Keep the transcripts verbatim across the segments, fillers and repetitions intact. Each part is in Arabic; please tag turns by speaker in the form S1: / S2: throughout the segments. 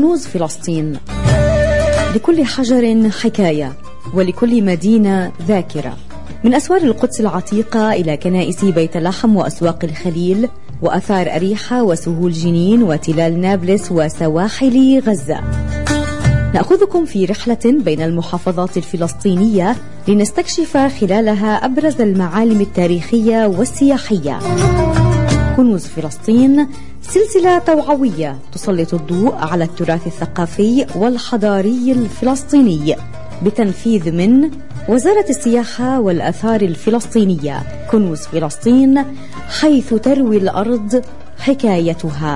S1: كنوز فلسطين. لكل حجر حكاية، ولكل مدينة ذاكرة. من أسوار القدس العتيقة إلى كنائس بيت لحم وأسواق الخليل وأثار أريحة وسهول جنين وتلال نابلس وسواحل غزة. نأخذكم في رحلة بين المحافظات الفلسطينية لنستكشف خلالها أبرز المعالم التاريخية والسياحية. كنوز فلسطين سلسلة توعوية تسلط الضوء على التراث الثقافي والحضاري الفلسطيني بتنفيذ من وزارة السياحة والآثار الفلسطينية. كنوز فلسطين، حيث تروي الأرض حكايتها.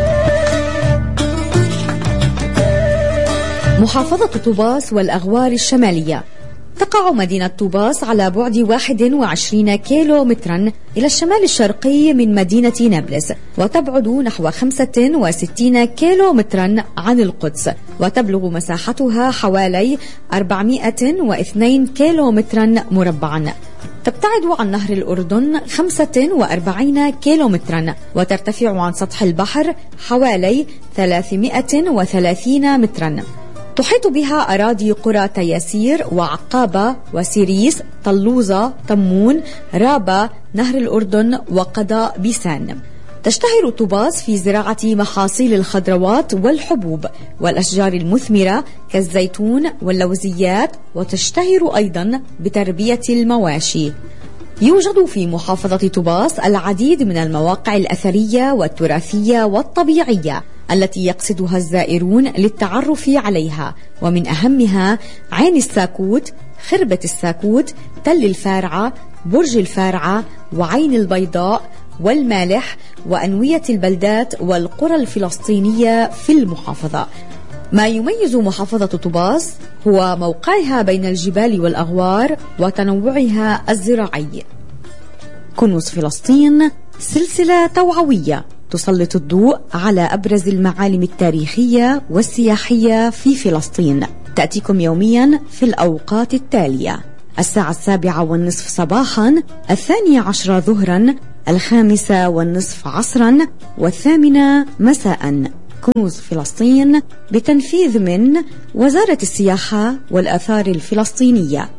S1: محافظة طوباس والأغوار الشمالية. تقع مدينة طوباس على بعد واحد وعشرين كيلو مترا إلى الشمال الشرقي من مدينة نابلس، وتبعد نحو خمسة وستين كيلو مترا عن القدس، وتبلغ مساحتها حوالي أربعمائة واثنين كيلو مترا مربعا. تبتعد عن نهر الأردن خمسة وأربعين كيلو مترا، وترتفع عن سطح البحر حوالي ثلاثمائة وثلاثين مترا. تحيط بها أراضي قرى تياسير وعقابة وسيريس، طلوزة، طمون، رابة، نهر الأردن، وقضاء بيسان. تشتهر طوباس في زراعة محاصيل الخضروات والحبوب والأشجار المثمرة كالزيتون واللوزيات، وتشتهر أيضا بتربية المواشي. يوجد في محافظة طوباس العديد من المواقع الأثرية والتراثية والطبيعية التي يقصدها الزائرون للتعرف عليها، ومن أهمها عين الساكوت، خربة الساكوت، تل الفارعة، برج الفارعة، وعين البيضاء، والمالح، وأنوية البلدات والقرى الفلسطينية في المحافظة. ما يميز محافظة طوباس هو موقعها بين الجبال والأغوار وتنوعها الزراعي. كنوز فلسطين سلسلة توعوية تسلط الضوء على أبرز المعالم التاريخية والسياحية في فلسطين. تأتيكم يوميا في الأوقات التالية: الساعة السابعة والنصف صباحا، الثانية عشرة ظهرا، الخامسة والنصف عصرا، والثامنة مساء. كنوز فلسطين بتنفيذ من وزارة السياحة والآثار الفلسطينية.